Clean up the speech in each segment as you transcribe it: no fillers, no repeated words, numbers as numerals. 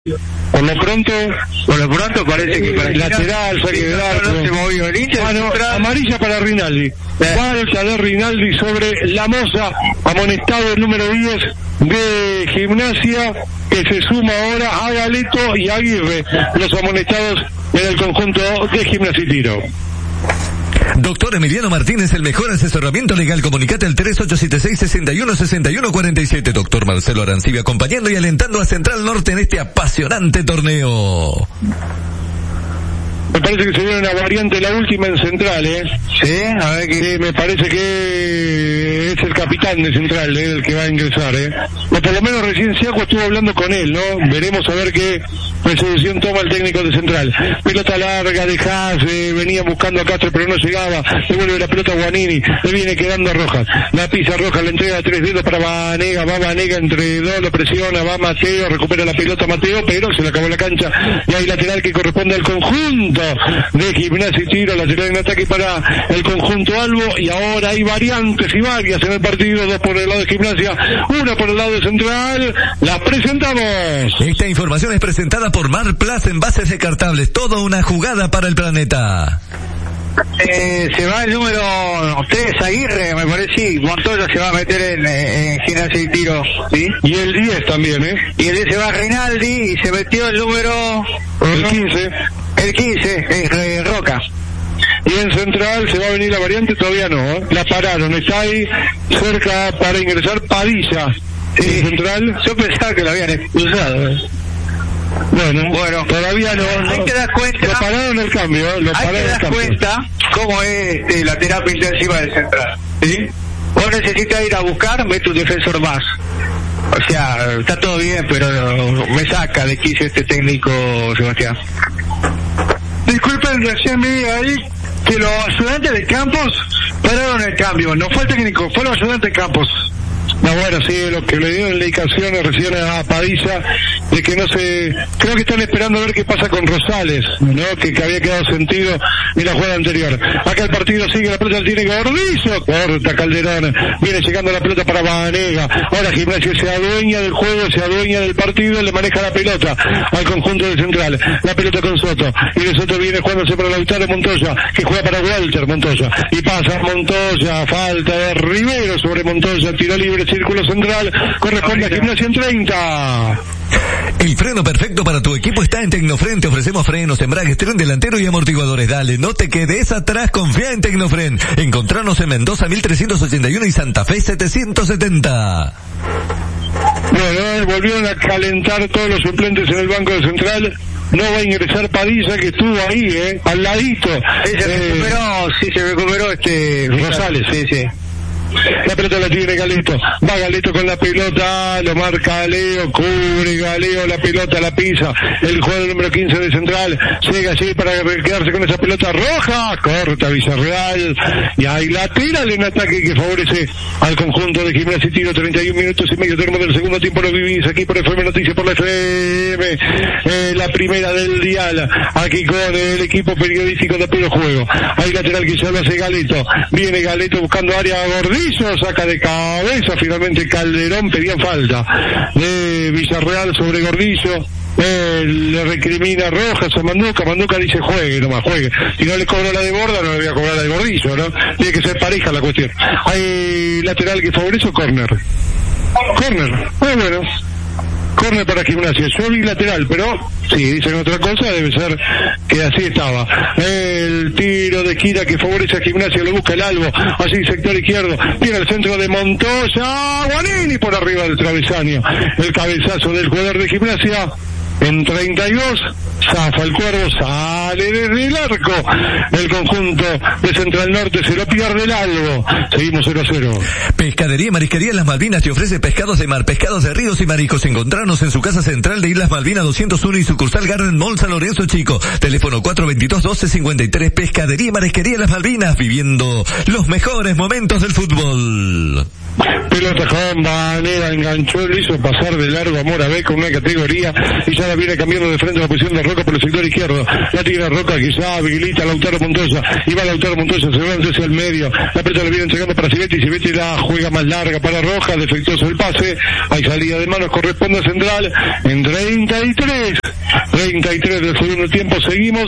Por lo pronto parece que para el lateral, saque de arco. No se movió el hincha. Amarilla para Rinaldi. Falta de Rinaldi sobre la Moza, amonestado el número 10 de Gimnasia, que se suma ahora a Galeto y a Aguirre, los amonestados en el conjunto de Gimnasia y Tiro. Doctor Emiliano Martínez, el mejor asesoramiento legal. Comunicate al 3876-616147. Doctor Marcelo Arancibia, acompañando y alentando a Central Norte en este apasionante torneo. Me parece que se viene una variante, la última en Central, Sí, a ver que me parece que es el capitán de Central, el que va a ingresar, O por lo menos recién Siaco estuvo hablando con él, ¿no? Veremos a ver qué resolución toma el técnico de Central. Pelota larga de Haas, venía buscando a Castro pero no llegaba, devuelve la pelota a Guanini, le viene quedando a Rojas, la pisa Rojas, le entrega 3 dedos para Vanega, va Vanega entre dos, lo presiona, va Mateo, recupera la pelota Mateo, pero se le acabó la cancha, y hay lateral que corresponde al conjunto de Gimnasia y Tiro, lateral en ataque para el conjunto Albo, y ahora hay variantes y varias en el partido, 2 por el lado de Gimnasia, 1 por el lado de Central, la presentamos. Esta información es presentada por Mar Plaza Envases Descartables, toda una jugada para el planeta. Se va el número 3, Aguirre, me parece, sí, Montoya se va a meter en Gimnasia y Tiro, ¿sí? Y el 10 también, Y el 10 se va Rinaldi y se metió el número... El 15. El 15, Roca. Y en Central se va a venir la variante, todavía no, La pararon, está ahí cerca para ingresar Padilla. Sí. En Central. Yo pensaba que lo habían expulsado, Bueno, todavía no. Hay que dar cuenta. Lo pararon el cambio, Hay que dar cuenta cómo es la terapia intensiva del Central, ¿sí? Vos necesitas ir a buscar, mete un defensor más. O sea, está todo bien, pero me saca de quicio este técnico, Sebastián. Disculpen, recién vi ahí que los ayudantes de Campos pararon el cambio. No fue el técnico, fue los ayudantes de Campos. No, bueno, sí, lo que le dieron indicaciones recién a Padilla de que no se... Creo que están esperando a ver qué pasa con Rosales, ¿no? Que había quedado sentido en la jugada anterior. Acá el partido sigue, la pelota tiene Gordillo, corta Calderón, viene llegando la pelota para Vanega. Ahora Gimnasia se adueña del juego, se adueña del partido, le maneja la pelota al conjunto de Central. La pelota con Soto, y de Soto viene jugándose para la victoria de Montoya, que juega para Walter Montoya, y pasa Montoya, falta de Rivero sobre Montoya, tiro libre, círculo central, corresponde a Gimnasia en 30. El freno perfecto para tu equipo está en Tecnofren. Te ofrecemos frenos, embragues, tren delantero y amortiguadores. Dale, no te quedes atrás, confía en Tecnofren. Encontranos en Mendoza 1381 y Santa Fe 770. Bueno, volvieron a calentar todos los suplentes en el banco de Central. No va a ingresar Padilla, que estuvo ahí, al ladito. Sí, se recuperó Rosales. Sí. La pelota la tiene Galeto, va Galeto con la pelota, lo marca Galeo, cubre Galeo, la pelota la pisa, el jugador número 15 de Central, llega allí para quedarse con esa pelota roja, corta Villarreal, y hay lateral en ataque que favorece al conjunto de Gimnasia y Tiro. 31 minutos y medio, tenemos del segundo tiempo, lo vivís aquí por FM Noticias, por la FM, la primera del dial, aquí con el equipo periodístico de Puro Juego. Hay lateral que ya lo hace Galeto, viene Galeto buscando área Gordillo, saca de cabeza, finalmente Calderón, pedía falta de Villarreal sobre Gordillo, le recrimina Rojas a Manduca dice juegue, si no le cobra la de Borda no le voy a cobrar la de Gordillo, ¿no? Tiene que ser pareja la cuestión. Hay lateral que favorece o corner, bueno, corner para Gimnasia. Yo vi lateral, pero si dicen otra cosa debe ser que así estaba. El tiro de gira que favorece a Gimnasia, lo busca el Albo, así sector izquierdo, tiene el centro de Montoya, Guanini por arriba del travesaño, el cabezazo del jugador de Gimnasia. En 32, zafa el Cuervo, sale desde el arco. El conjunto de Central Norte se lo pierde el Albo. Seguimos 0-0. Pescadería y Marisquería Las Malvinas te ofrece pescados de mar, pescados de ríos y mariscos. Encontrarnos en su casa central de Islas Malvinas 201 y sucursal Garden Mall San Lorenzo Chico. Teléfono 422-1253. Pescadería y Marisquería Las Malvinas, viviendo los mejores momentos del fútbol. Pelota con Vanega, enganchó, lo hizo pasar de largo a Moravec con una categoría y ya la viene cambiando de frente a la posición de Roca por el sector izquierdo. La tira Roca, quizá habilita a Lautaro Montoya, y va Lautaro Montoya, se va hacia el medio, la pelota le viene entregando para Civetti, Civetti la juega más larga para Roja, defectuoso el pase, hay salida de manos, corresponde a Central, en 33 del segundo tiempo, seguimos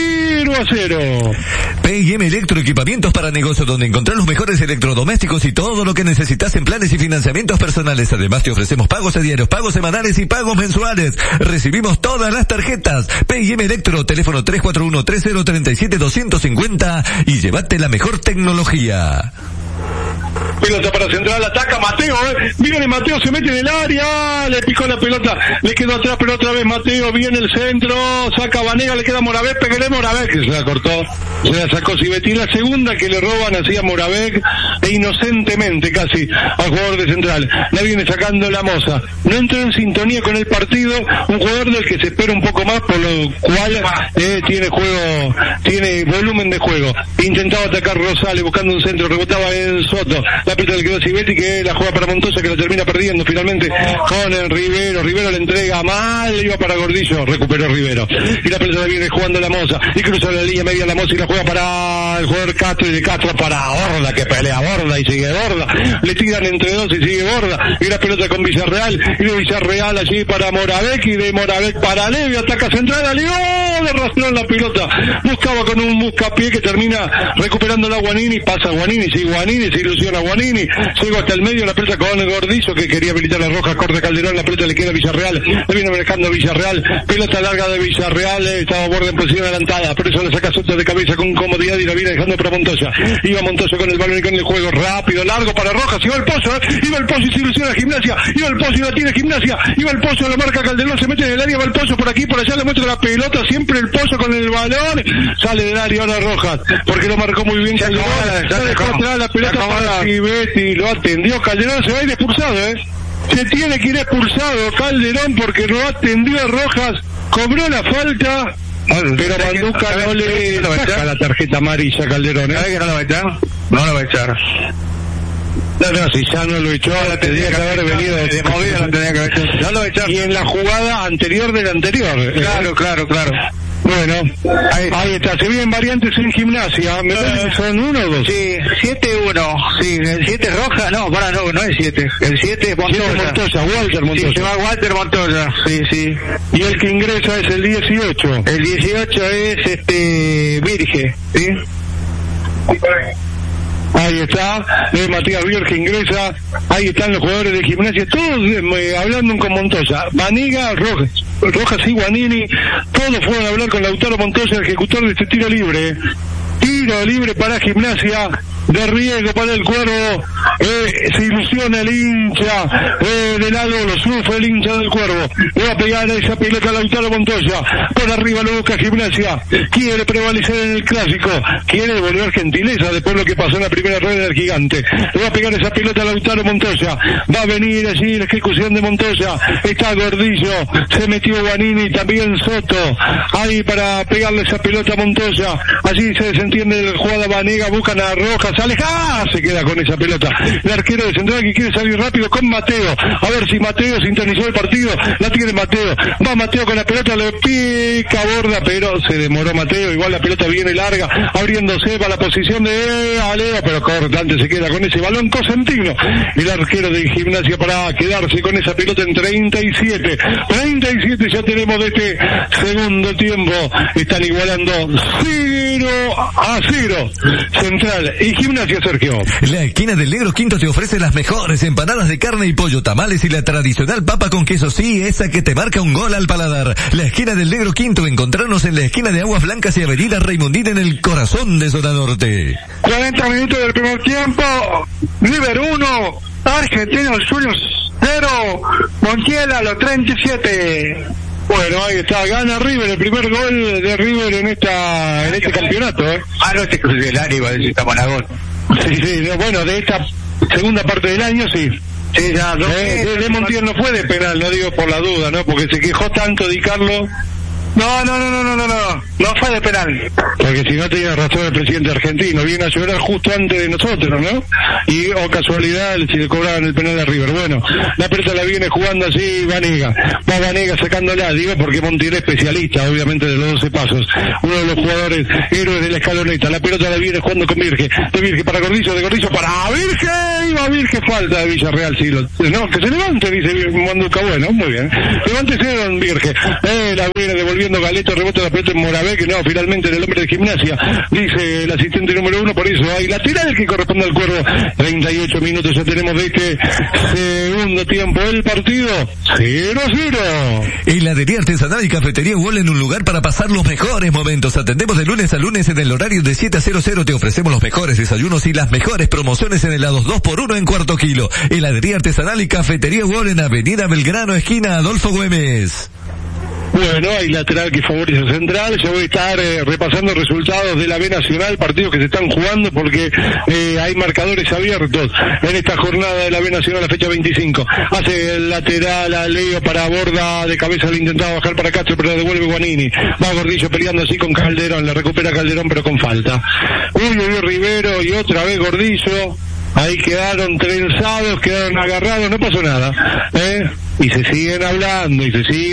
0-0. P&M Electroequipamientos para negocios, donde encontrar los mejores electrodomésticos y todo lo que necesitas en planes y financiamientos personales. Además te ofrecemos pagos a diarios, pagos semanales y pagos mensuales. Recibimos todas las tarjetas. P&M Electro, teléfono 341-3037-250 y llévate la mejor tecnología. Pelota para Central, ataca Mateo, viene Mateo, se mete en el área, le picó la pelota, le quedó atrás, pero otra vez Mateo, viene el centro, saca Vanega, le queda Moravec, pégale Moravec, que se la cortó, se la sacó Civetti, la segunda que le roban así a Moravec, e inocentemente casi al jugador de Central, la viene sacando la Moza, no entró en sintonía con el partido, un jugador del que se espera un poco más, por lo cual tiene volumen de juego, intentaba atacar Rosales buscando un centro, rebotaba en Soto, la pelota le quedó a Civetti, que la juega para Montoya, que la termina perdiendo finalmente con el Rivero le entrega mal, iba para Gordillo, recuperó Rivero, y la pelota la viene jugando la Moza, y cruza la línea media la Moza y la juega para el jugador Castro, y de Castro para Borda, que pelea Borda y sigue Borda, le tiran entre dos y sigue Borda, y la pelota con Villarreal, y de Villarreal allí para Moravec, y de Moravec para Levi, ataca Central, alió, le arrastró la pelota, buscaba con un buscapié que termina recuperando la Guanini, pasa Guanini, se ilusiona Guanini, llegó hasta el medio, la pelota con el Gordillo que quería habilitar la Roja, corta Calderón, la pelota le queda a Villarreal, le viene manejando Villarreal, pelota larga de Villarreal, estaba Borda en posición adelantada, por eso la saca Soto de cabeza con comodidad y la viene dejando para Montoya, iba Montoya con el balón y con el juego, rápido, largo para Rojas, iba el Pozo y se ilusiona Gimnasia, iba el Pozo y la tiene Gimnasia, iba el Pozo, la marca Calderón, se mete en el área, va el Pozo por aquí, por allá, le muestra la pelota, siempre el Pozo con el balón, sale del área ahora Rojas, porque lo marcó muy bien Calderón, se dejó atrás la pelota para Civetti, lo atendió Calderón, se va a ir expulsado, se tiene que ir expulsado Calderón porque lo atendió a Rojas, cobró la falta, pero Manduca no le saca la tarjeta amarilla Calderón, ¿Sabe que no lo va a echar? No lo va a echar. No, si ya no lo echó, la tendría que haber venido de movida, la tendría que haber hecho. No lo echar. Y en la jugada anterior del anterior. Claro. Bueno, ahí está, se vienen variantes en Gimnasia, me parece que son 1 o 2. Sí, 7-1, sí, el 7 es Roja, no es 7, el 7 es Montoya. Walter Montoya. Sí, se va Walter Montoya, sí. Y el que ingresa es el 18. El 18 es Virge, ¿sí? Ahí está, Matías River que ingresa, ahí están los jugadores de Gimnasia, todos hablando con Montoya, Vanega, Rojas y Guanini, todos fueron a hablar con Lautaro Montoya, el ejecutor de este tiro libre para Gimnasia, de riesgo para el Cuervo, se ilusiona el hincha del Albo, lo sufre el hincha del Cuervo, le va a pegar a esa pelota a Lautaro Montoya, por arriba lo busca Gimnasia, quiere prevalecer en el clásico, quiere devolver gentileza después de lo que pasó en la primera rueda del Gigante, le va a pegar esa pelota a Lautaro Montoya, va a venir allí la ejecución de Montoya, está Gordillo, se metió Guanini, también Soto, ahí para pegarle esa pelota a Montoya, allí se desentiende el jugada Vanega, buscan a Rojas, aleja, se queda con esa pelota, el arquero de Central que quiere salir rápido con Mateo, a ver si Mateo sintonizó el partido, la tiene Mateo, va Mateo con la pelota, le pica Borda, pero se demoró Mateo, igual la pelota viene larga, abriéndose para la posición de Aleo, pero cortante se queda con ese balón Cosentino, el arquero de Gimnasia para quedarse con esa pelota en 37 ya tenemos de este segundo tiempo, están igualando 0-0 Central y Gimnasia, Sergio. La esquina del Negro Quinto te ofrece las mejores empanadas de carne y pollo, tamales y la tradicional papa con queso, sí, esa que te marca un gol al paladar. La esquina del Negro Quinto, encontrarnos en la esquina de Aguas Blancas y Avenida Raimundín en el corazón de Zona Norte. 40 minutos del primer tiempo, River 1, Argentinos Juniors 0, Montiel a los 37. Bueno, ahí está, gana River, el primer gol de River en este campeonato, no, este es el año, iba a decir, estamos en agosto. Sí, bueno, de esta segunda parte del año, sí. Sí, ya, de Montiel no fue de penal, no digo por la duda, ¿no? Porque se quejó tanto Di Carlo No fue de penal. Porque si no tenía razón el presidente argentino, viene a llorar justo antes de nosotros, ¿no? Y, casualidad, si le cobraban el penal a River. Bueno, la pelota la viene jugando así Vanega. Va Vanega sacándola, digo, porque Montiel es especialista, obviamente, de los 12 pasos. Uno de los jugadores héroes de la escaloneta. La pelota la viene jugando con Virge. De Virge para Gordillo, de Gordillo para Virge. Iba Virge, falta de Villarreal, sí. No, que se levante, dice Manduca. Bueno, muy bien. Levántese, don Virge. La viene devolviendo Galeto, rebota la pelota en Moravec, que no, finalmente del hombre de Gimnasia, dice el asistente número 1, por eso hay lateral que corresponde al Cuervo. 38 minutos ya tenemos de este segundo tiempo. El partido 0-0. Heladería Artesanal y Cafetería Wall, en un lugar para pasar los mejores momentos. Atendemos de lunes a lunes en el horario de 7 a 00. Te ofrecemos los mejores desayunos y las mejores promociones en helados 2x1 en cuarto kilo. Heladería Artesanal y Cafetería Wall en Avenida Belgrano, esquina Adolfo Güemes. Bueno, hay lateral que favorece a Central. Yo voy a estar repasando resultados de la B Nacional, partidos que se están jugando porque hay marcadores abiertos en esta jornada de la B Nacional, la fecha 25. Hace el lateral a Leo para Borda, de cabeza le intentaba bajar para Castro, pero la devuelve Guanini. Va Gordillo peleando así con Calderón, le recupera Calderón pero con falta. Uy, Rivero y otra vez Gordillo. Ahí quedaron trenzados, quedaron agarrados, no pasó nada, y se siguen hablando,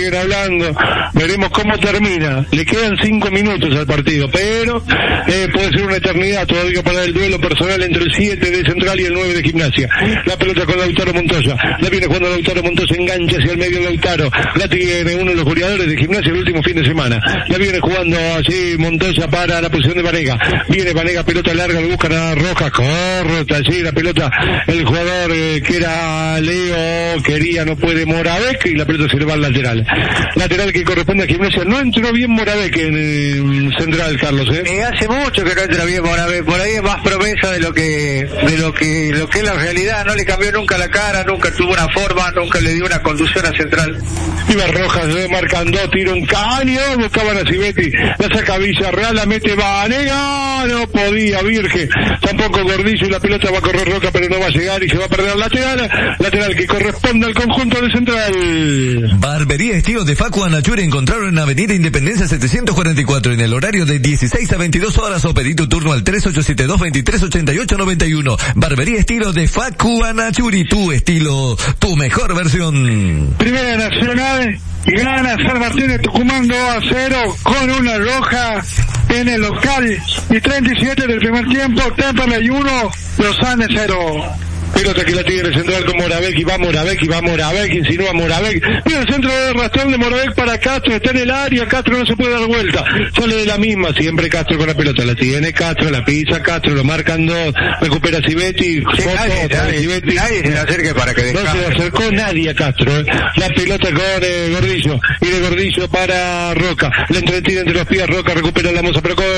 veremos cómo termina. Le quedan 5 minutos al partido, pero puede ser una eternidad todavía para el duelo personal entre el 7 de Central y el 9 de Gimnasia. La pelota con Lautaro Montoya, la viene jugando Lautaro Montoya, engancha hacia el medio Lautaro, la tiene uno de los goleadores de Gimnasia el último fin de semana, la viene jugando allí Montoya para la posición de Vanega, viene Vanega, pelota larga, le buscan a Rojas, corta allí la pelota, el jugador que era Leo, quería, no puede Moravec, y la pelota se le va al lateral que corresponde a Gimnasia. No entró bien Moravec en Central, Carlos, hace mucho que no entra bien Moravec, por ahí es más promesa de lo que es la realidad. No le cambió nunca la cara, nunca tuvo una forma, nunca le dio una conducción a Central. Iba Rojas marcando, tira un caño, buscaban a Civetti, la saca Villarreal, la mete Vanega, no podía Virge, tampoco Gordillo, y la pelota va a correr Roca, pero no va a llegar y se va a perder lateral que corresponde al conjunto de Central. Barbería Estilo de Facu Anachuri, encontraron en Avenida Independencia 744 en el horario de 16 a 22 horas, o pedí tu turno al 3872-2388-91. Barbería Estilo de Facu Anachuri, tu estilo, tu mejor versión. Primera Nacional, gana San Martín de Tucumán 2-0 con una roja en el local, y 37 del primer tiempo, Temperley 1, Los Andes 0. Pelota que la tiene Central con Moravec, y va Moravec, insinúa Moravec, mira el centro de rastrón de Moravec para Castro, está en el área, Castro no se puede dar vuelta, sale de la misma, siempre Castro con la pelota, la tiene Castro, la pisa Castro, lo marcan dos, recupera Civetti, nadie se le acerque para que descanse. No se le acercó nadie a Castro, la pelota con Gordillo, y de Gordillo para Roca, la entretiene entre los pies, Roca recupera la moza, pero con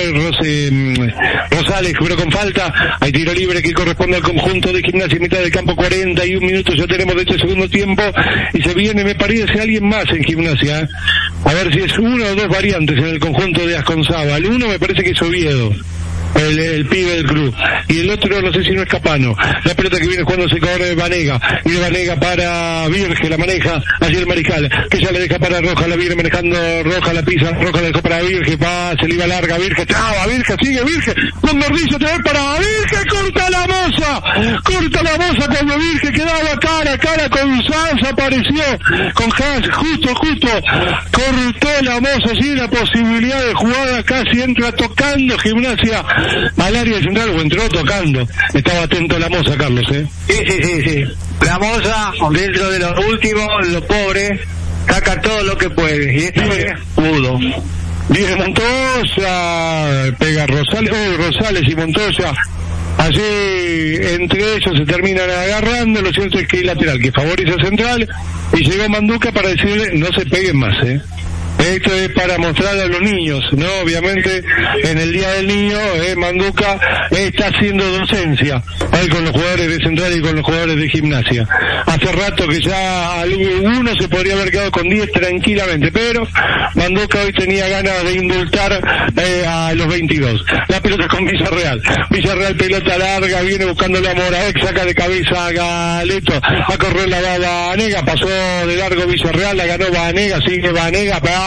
Rosales, pero con falta, hay tiro libre que corresponde al conjunto de Gimnasia, mitad del campo, 41 minutos ya tenemos de este segundo tiempo, y se viene, me parece, alguien más en Gimnasia, a ver si es uno o dos variantes en el conjunto de Asconzaba. El uno me parece que es Oviedo, el pibe del club, y el otro no sé si no es Capano. La pelota que viene jugando se corre Vanega, y de Vanega para Virge, la maneja allí el Mariscal, que ya le deja para Roja, la viene manejando Roja, la pisa, Roja la dejó para Virge, se le iba larga, Virge, traba, Virge, sigue Virge, con Gordillo otra vez para Virge, corta la moza cuando Virge quedaba cara a cara con Sanz, apareció con Hans, justo, cortó la moza, allí la posibilidad de jugada, casi entra tocando Gimnasia al área central, o entró tocando, estaba atento la moza, Carlos, Sí. La moza, dentro de los últimos, los pobres, saca todo lo que puede, y este pudo. Viene Montoya, pega Rosales y Montoya, allí entre ellos se terminan agarrando. Lo cierto es que hay lateral que favorece a Central, y llegó Manduca para decirle no se peguen más, Esto es para mostrar a los niños, ¿no? Obviamente, en el Día del Niño, Manduca está haciendo docencia ahí con los jugadores de Central y con los jugadores de Gimnasia. Hace rato que ya alguno se podría haber quedado con 10 tranquilamente, pero Manduca hoy tenía ganas de indultar a los 22. La pelota con Villarreal, pelota larga, viene buscando la Moravec, saca de cabeza a Galeto, a correr la Vanega, pasó de largo Villarreal, la ganó Vanega, sigue Vanega,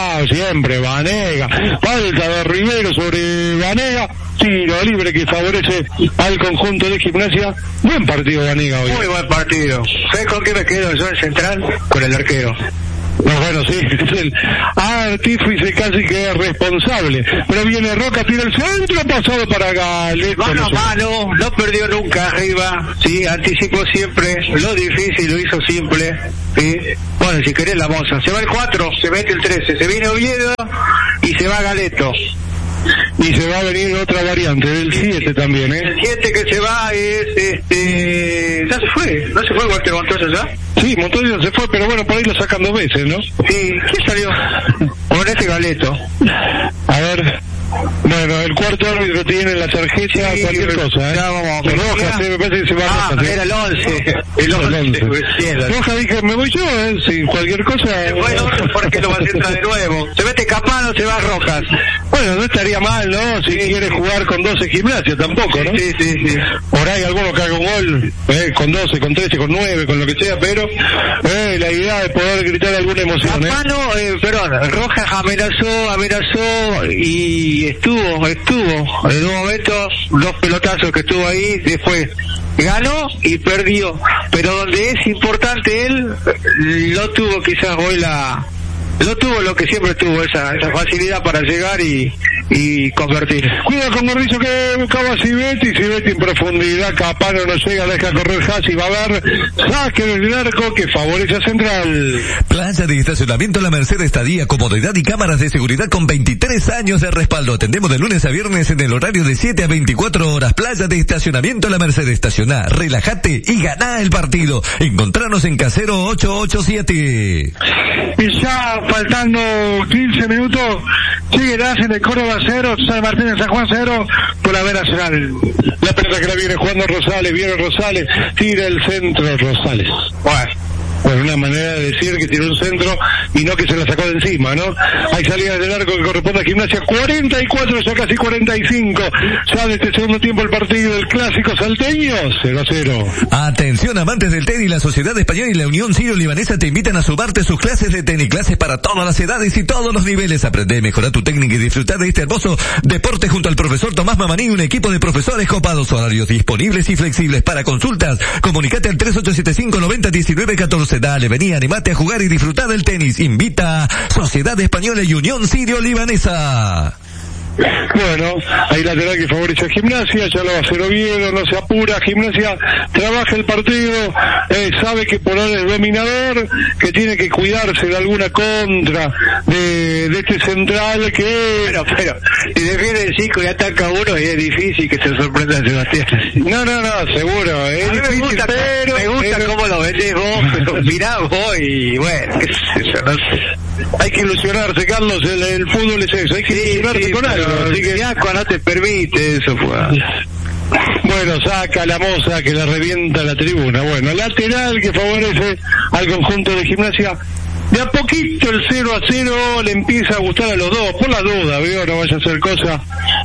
va siempre Vanega, falta de Rivero sobre Vanega, tiro libre que favorece al conjunto de Gimnasia. Buen partido Vanega hoy. Muy buen partido. ¿Sabes con qué me quedo yo en central? Con el arquero. No, bueno, sí, es el artífice casi que es responsable. Pero viene Roca, tira el centro, pasado para Galeto. Mano a mano, no perdió nunca arriba, sí, anticipó siempre, lo difícil lo hizo simple, sí. Bueno, si querés la moza, se va el 4, se mete el 13, se viene Oviedo y se va Galeto. Y se va a venir otra variante, del 7 también, ¿eh? El 7 que se va es, ya se fue, ¿no se fue Walter Montoya ya? Sí, Montoya se fue, pero bueno, por ahí lo sacan 2 veces, ¿no? Sí, ¿quién salió? Con este Galeto. A ver... Bueno, el cuarto árbitro tiene la tarjeta, sí, cualquier cosa, ¿eh? Ya vamos. Roja, sí, me parece que se va a Roja, ¿sí? Era el 11. El 11. Roja dije, me voy yo, ¿eh? Si cualquier cosa... Bueno, porque lo va a entrar de nuevo. Se mete Capano, se va Rojas. Bueno, no estaría mal, ¿no? Si quiere jugar con 12 Gimnasia, tampoco, ¿no? Sí. Por ahí alguno que haga un gol, con 12, con 13, con 9, con lo que sea, pero la idea de poder gritar alguna emoción, Capano, perdón, Rojas amenazó y estuvo en un momento 2 pelotazos que estuvo ahí, después ganó y perdió, pero donde es importante él lo tuvo quizás hoy lo que siempre tuvo, esa facilidad para llegar y convertir. Cuidado con Gorrizo que buscaba Civetti en profundidad, Capano no llega, deja correr Hassi, va a haber saque del arco que favorece a Central. Playa de estacionamiento La Merced, estadía, comodidad y cámaras de seguridad con 23 años de respaldo. Atendemos de lunes a viernes en el horario de 7 a 24 horas. Playa de estacionamiento La Merced, estacioná, relájate y ganá el partido. Encontranos en Casero 887. Y ya faltando 15 minutos, sigue Racing de Córdoba 0, San Martín de San Juan 0, por la Vera Nacional. La pelota que la viene jugando Rosales, tira el centro Rosales. Bueno, una manera de decir que tiró un centro y no que se la sacó de encima, ¿no? Hay salida del arco que corresponde a Gimnasia, 44, ya casi 45. Ya de este segundo tiempo el partido del clásico salteño, 0-0. Atención amantes del tenis, la Sociedad Española y la Unión Sirio-Libanesa te invitan a sumarte sus clases de tenis, clases para todas las edades y todos los niveles. Aprende, mejorar tu técnica y disfrutar de este hermoso deporte junto al profesor Tomás Mamaní y un equipo de profesores copados, horarios disponibles y flexibles. Para consultas, comunicate al 3875-901914. Dale, vení, animate a jugar y disfrutar del tenis. Invita Sociedad Española y Unión Sirio-Libanesa. Bueno, hay lateral que favorece a Gimnasia, ya lo va a hacer Oviedo, no se apura, Gimnasia trabaja el partido, sabe que por ahora es dominador, que tiene que cuidarse de alguna contra de este Central que... Pero, si defiende el 5 y ataca uno y es difícil que se sorprenda Sebastián. No, seguro, es difícil, pero... Me gusta cómo lo vendés vos, pero mirá vos y bueno, qué sé yo, no sé. Hay que ilusionarse, Carlos, el fútbol es eso, hay que ilusionarse con algo. Así que Yaco no te permite eso, pues. Bueno, saca la moza que la revienta la tribuna. Bueno, lateral que favorece al conjunto de Gimnasia. De a poquito el 0-0 le empieza a gustar a los dos, por la duda, ¿vio? No vaya a ser cosa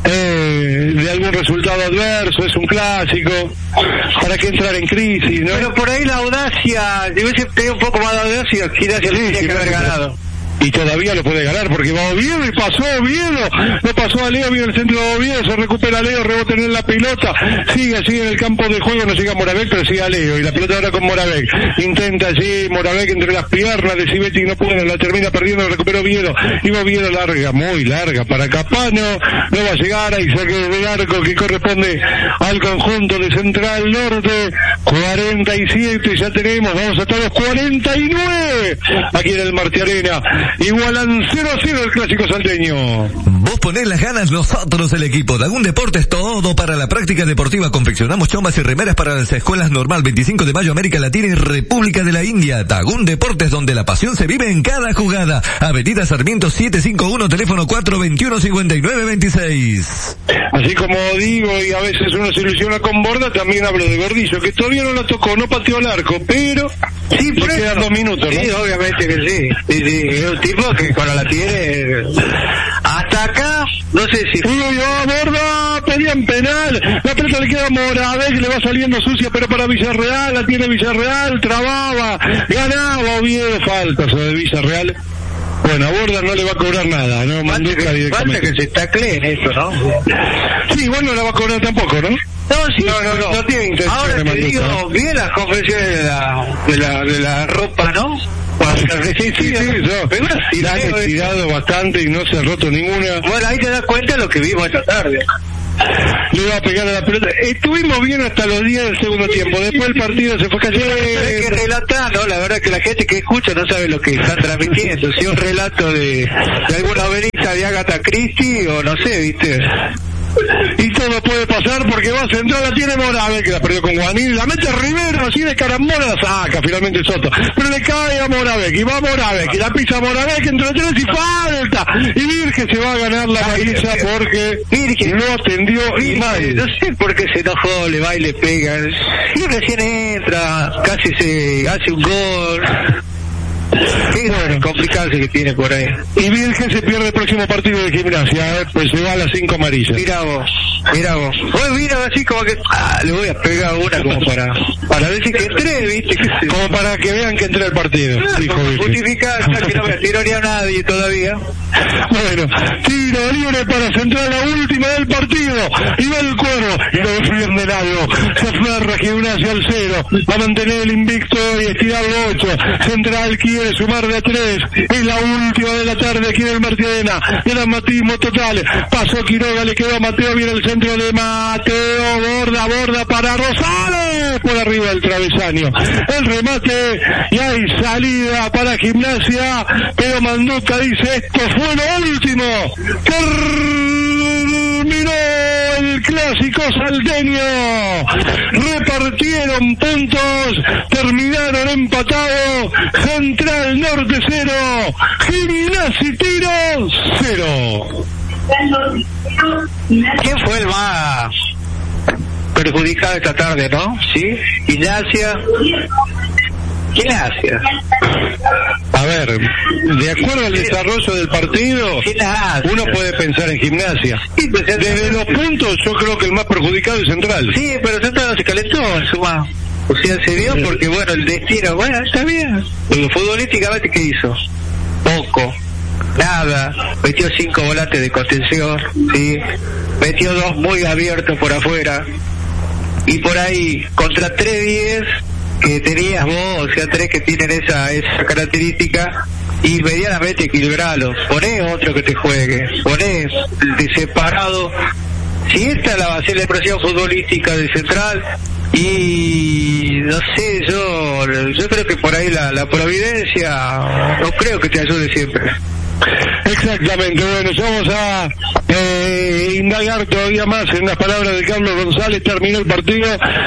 de algún resultado adverso, es un clásico, para que entrar en crisis, ¿no? Pero por ahí la audacia, debe ser tener un poco más de audacia, Gimnasia tiene que haber ganado. Y todavía lo puede ganar porque va Oviedo y pasó Oviedo, no pasó a Leo, viene el centro de Oviedo, se recupera Leo, rebota en la pelota, sigue en el campo de juego, no llega Moravec, pero sigue a Leo, y la pelota ahora con Moravec, intenta allí Moravec entre las piernas de Civetti, no puede, la termina perdiendo, recupera Oviedo, y Oviedo larga, muy larga para Capano, no va a llegar, ahí saque del arco que corresponde al conjunto de Central Norte, 47 ya tenemos, vamos hasta los 49, aquí en el Martiarena. Igualan 0-0 el clásico salteño. Vos ponés las ganas, nosotros el equipo. Dagún Deportes, todo para la práctica deportiva. Confeccionamos chombas y remeras para las escuelas normal. 25 de mayo, América Latina y República de la India. Dagún Deportes, donde la pasión se vive en cada jugada. Avenida Sarmiento 751, teléfono 421-5926. Así como digo, y a veces uno se ilusiona con Borda, también hablo de Gordillo, que todavía no la tocó, no pateó el arco, pero sí, le quedan 2 minutos, ¿no? Sí, obviamente que sí. Sí, es un tipo que cuando la tiene hasta acá, no sé si... Borda, pedían penal, la pelota le queda a Moravec, le va saliendo sucia, pero para Villarreal, la tiene Villarreal, trababa, ganaba Oviedo, falta sobre Villarreal. Bueno, a Borda no le va a cobrar nada, ¿no? Falta que se tacleen esto, ¿no? Sí, igual no la va a cobrar tampoco, ¿no? No, sí, no tiene intención. Ahora te digo, bien las confesiones de la ropa, ¿no? Sí, la han estirado bastante y no se ha roto ninguna. Bueno, ahí te das cuenta de lo que vimos esta tarde. Le va a pegar a la pelota. Estuvimos bien hasta los 10 del segundo tiempo. Después el partido se fue cayendo. Hay que relatar, ¿no? La verdad que la gente que escucha no sabe lo que están transmitiendo. Si es un relato de alguna novela de Agatha Christie o no sé, ¿viste? Y todo puede pasar porque va a Central, la tiene Morave, que la perdió con Guanín, la mete Rivero, así de carambola la saca finalmente Soto, pero le cae a Morave, y va Morave, y la pisa Morave, que entre los tres y falta, y Virgen se va a ganar la amarilla porque Virgen no atendió y mal. No sé por qué se enojó, le va y le pega, y recién entra, casi se hace un gol. Qué bueno, complicarse que tiene por ahí. Y Virgen se pierde el próximo partido de Gimnasia, pues se va a las 5 amarillas. Mira vos. Vos mira así como que, le voy a pegar una como para decir que entré, ¿viste? Como para que vean que entré al partido. Dijo justificar, que no me tiroría a nadie todavía. Bueno, tiro libre para Central, la última del partido. Y va el Cuervo, y lo defiende Lago. Se aferra Gimnasia al 0. Va a mantener el invicto y estirar el 8. Central quiere sumar de a 3. Es la última de la tarde aquí en el Martiena. Dramatismo total. Pasó Quiroga, le quedó a Mateo, viene el centro de Mateo. Borda para Rosales. Por arriba del travesaño. El remate y hay salida para Gimnasia. Pero Manduca dice, esto fue lo último. Terminó el clásico salteño. Repartieron puntos. Terminaron empatados. Central Norte 0. Gimnasia Tiro 0. ¿Quién fue el más perjudicado esta tarde, no? ¿Sí? Gimnasia. A ver, de acuerdo al desarrollo del partido, uno puede pensar en Gimnasia. Desde los puntos, yo creo que el más perjudicado es Central. Sí, pero Central se calentó en su más. O sea, se vio porque, bueno, el destino, bueno, está bien. Pero futbolísticamente, ¿qué hizo? Poco. Nada. Metió 5 volantes de contención, ¿sí? Metió 2 muy abiertos por afuera. Y por ahí, contra 3-10 que tenías vos, o sea, 3 que tienen esa característica, y medianamente equilibralos. Poné otro que te juegue, poné de separado. Si esta va a ser la expresión futbolística de Central, y no sé, yo creo que por ahí la providencia no creo que te ayude siempre. Exactamente, bueno, ya vamos a indagar todavía más en las palabras de Carlos González. Terminó el partido,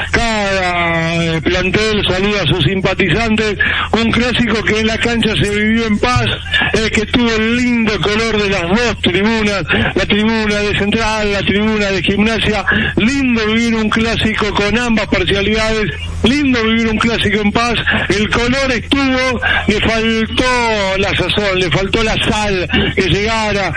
cada plantel saluda a sus simpatizantes, un clásico que en la cancha se vivió en paz, que tuvo el lindo color de las dos tribunas, la tribuna de Central, la tribuna de Gimnasia. Lindo vivir un clásico con ambas parcialidades, lindo vivir un clásico en paz. El color estuvo, le faltó la sazón, le faltó la sal que llegara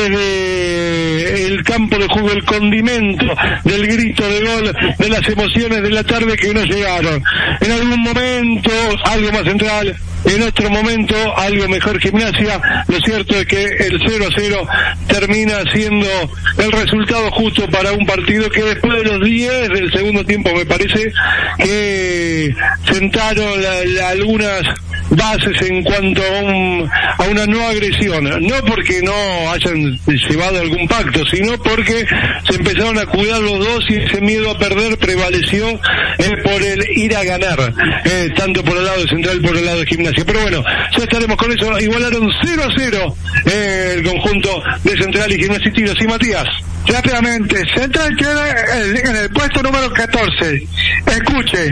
desde el campo de juego, el condimento del grito de gol, de las emociones de la tarde que no llegaron. En algún momento algo más Central, en otro momento algo mejor Gimnasia. Lo cierto es que el 0-0 termina siendo el resultado justo para un partido que después de los 10 del segundo tiempo me parece que sentaron algunas bases en cuanto a una no agresión, no porque no hayan llevado algún pacto, sino porque se empezaron a cuidar los dos y ese miedo a perder prevaleció por el ir a ganar, tanto por el lado de Central por el lado de Gimnasia. Pero bueno, ya estaremos con eso. Igualaron 0-0 el conjunto de Central y Gimnasia Tiro. Sí, Matías. Rápidamente, Central queda en el puesto número 14. Escuche,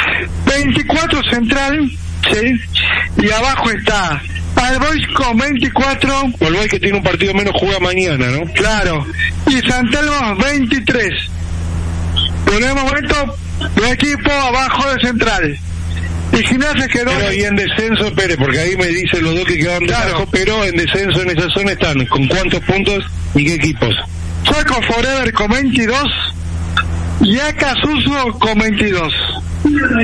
24 Central, ¿sí? Y abajo está All Boys con 24. All Boys que tiene un partido menos, juega mañana, ¿no? Claro. Y San Telmo 23. Por el momento, el equipo abajo de Central. Y Gimnasia quedó... Pero y en descenso, espere, porque ahí me dicen los dos que quedaron debajo, pero en descenso en esa zona están, ¿con cuántos puntos y qué equipos? Chaco Forever con 22 y Acasuso con 22.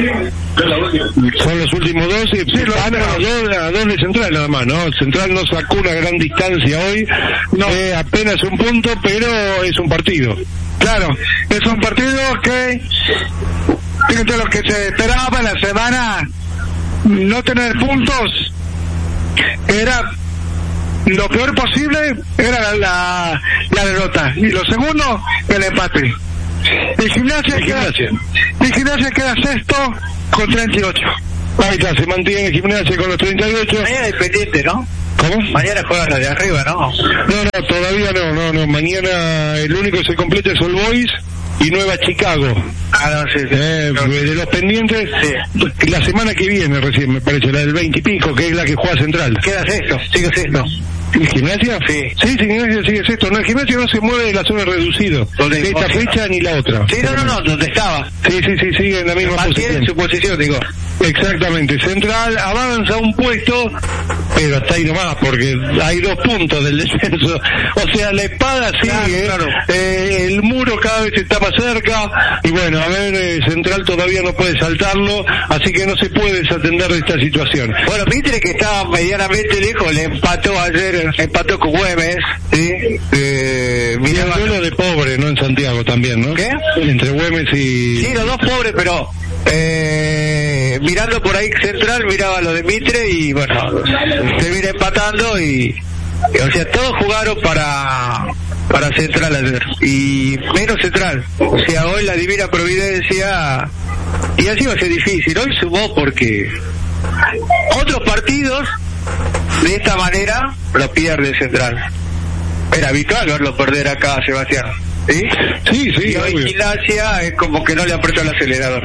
Son los últimos dos y Sí, van a dos de Central nada más, ¿no? Central no sacó una gran distancia hoy, no, apenas un punto, pero es un partido. Claro, es un partido que, fíjate lo que se esperaba en la semana, no tener puntos, era lo peor posible, era la derrota, y lo segundo, el empate. Y Gimnasia queda sexto con 38. Ahí está, se mantiene Gimnasia con los 38. Mañana es pendiente, ¿no? ¿Cómo? Mañana juegan los de arriba, ¿no? No, todavía no. Mañana el único que se completa es All Boys y Nueva Chicago. Sí. De los pendientes, sí. La semana que viene recién, me parece, la del 20 y pico, que es la que juega Central. Queda sexto, sigue sexto. ¿El Gimnasia? Sí. Sí, Gimnasia sigue sexto. No, el Gimnasia no se mueve de la zona reducido. Ni esta fecha ni la otra. Sí, no, donde estaba. Sí, sigue en la misma posición. En su posición, digo. Exactamente. Central avanza un puesto, pero hasta ahí nomás, porque hay 2 puntos del descenso. O sea, la espada sigue, claro. El muro cada vez está más cerca, y bueno, a ver, Central todavía no puede saltarlo, así que no se puede desatender de esta situación. Bueno, Mitre, que estaba medianamente lejos, le empató con Güemes, ¿sí? Mira, el duelo de pobre, ¿no? En Santiago también, ¿no? ¿Qué? Entre Güemes y... Sí, los dos pobres, pero... mirando por ahí Central, miraba lo de Mitre y bueno, se viene empatando y o sea, todos jugaron para Central ayer y menos Central, o sea, hoy la Divina Providencia, y así va a ser difícil, hoy sumó porque otros partidos de esta manera lo pierde Central, era habitual verlo perder acá, Sebastián. ¿Sí? Sí, y hoy obvio. Gimnasia es como que no le apretó el acelerador.